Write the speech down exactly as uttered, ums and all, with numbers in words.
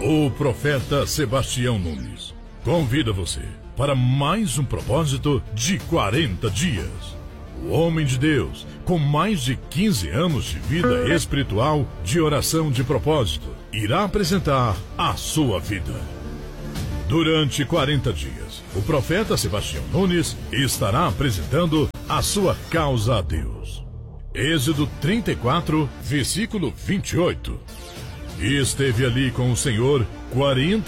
O profeta Sebastião Nunes convida você para mais um propósito de quarenta dias. O homem de Deus, com mais de quinze anos de vida espiritual, de oração de propósito, irá apresentar a sua vida. Durante quarenta dias, o profeta Sebastião Nunes estará apresentando a sua causa a Deus. Êxodo trinta e quatro, versículo vinte e oito. E esteve ali com o Senhor quarenta